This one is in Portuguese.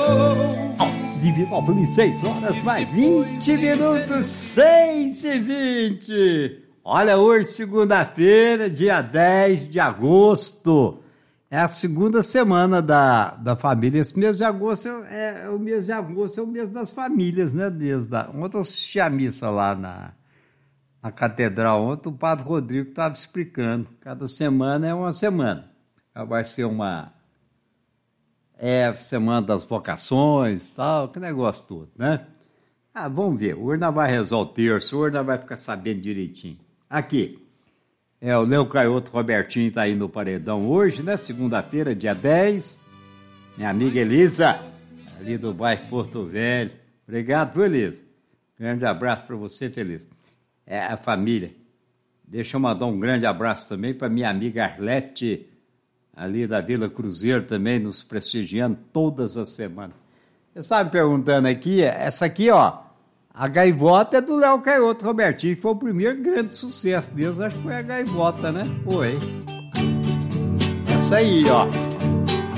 Divinópolis, 6 horas mais 20 minutos, 6h20. Olha, hoje, segunda-feira, dia 10 de agosto. É a segunda semana da família. Esse mês de agosto é o mês das famílias, né? Ontem eu assisti a missa lá na catedral. Ontem o padre Rodrigo estava explicando. Cada semana é uma semana. Vai ser uma semana das vocações, tal, que negócio todo, né? Vamos ver. Hoje nós vai rezar o terço, hoje nós vai ficar sabendo direitinho. Aqui. O Léo Caioto Robertinho tá aí no paredão hoje, né? Segunda-feira, dia 10. Minha amiga Elisa, ali do bairro Porto Velho. Obrigado, viu, Elisa? Grande abraço para você, Feliz. A família. Deixa eu mandar um grande abraço também para minha amiga Arlete, ali da Vila Cruzeiro também, nos prestigiando todas as semanas. Você estava me perguntando aqui, essa aqui, ó, a gaivota é do Léo Caioto Robertinho, que foi o primeiro grande sucesso deles, acho que foi a gaivota, né? Foi. Essa aí, ó.